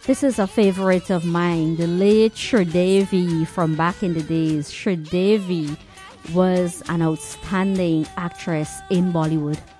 This is a favorite of mine, the late Sridevi from back in the days. Sridevi was an outstanding actress in Bollywood.